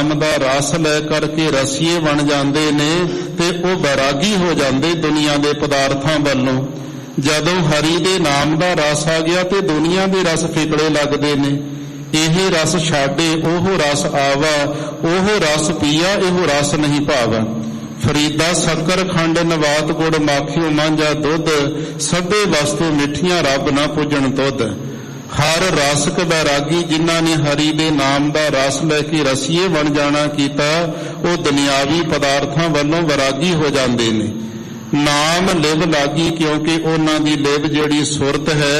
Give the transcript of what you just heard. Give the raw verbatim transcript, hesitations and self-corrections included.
ਨਾਮ ਦਾ ਰਸ ਲੈ ਕਰਕੇ ਰਸੀਏ ਬਣ ਜਾਂਦੇ ਨੇ ਤੇ ਉਹ ਵੈਰਾਗੀ ਹੋ ਜਾਂਦੇ ਦੁਨੀਆ ਦੇ ਪਦਾਰਥਾਂ ਵੱਲੋਂ। ਜਦੋਂ ਹਰੀ ਦੇ ਨਾਮ ਦਾ ਰਸ ਆ ਗਿਆ ਤੇ ਦੁਨੀਆ ਦੇ ਰਸ ਫਿਕੜੇ ਲੱਗਦੇ ਨੇ। ਇਹ ਰਸ ਛਾਡੇ ਉਹ ਰਸ ਆਵਾ, ਉਹ ਰਸ ਪੀਆ ਇਹੋ ਰਸ ਨਹੀਂ ਭਾਵਾ। ਫਰੀਦਾ ਸ਼ੱਕਰ ਖੰਡ ਨਵਾਤ ਗੁੜ ਮਾਖਿਓ ਮਾਂਝਾ ਦੁੱਧ, ਸਭੇ ਵਸਤੂ ਮਿੱਠੀਆਂ ਰੱਬ ਨਾ ਪੁੱਜਣ ਤੁਧ। ਹਰ ਰਸਕ ਵੈਰਾਗੀ ਜਿਨ੍ਹਾਂ ਨੇ ਹਰੀ ਦੇ ਨਾਮ ਦਾ ਰਸ ਲੈ ਕੇ ਰਸੀਏ ਬਣ ਜਾਣਾ ਕੀਤਾ, ਉਹ ਦੁਨਿਆਵੀ ਪਦਾਰਥਾਂ ਵੱਲੋਂ ਵੈਰਾਗੀ ਹੋ ਜਾਂਦੇ ਨੇ। ਨਾਮ ਲਿਵ ਲਾਗੀ, ਕਿਉਂਕਿ ਉਹਨਾਂ ਦੀ ਲਿਵ ਜਿਹੜੀ ਸੁਰਤ ਹੈ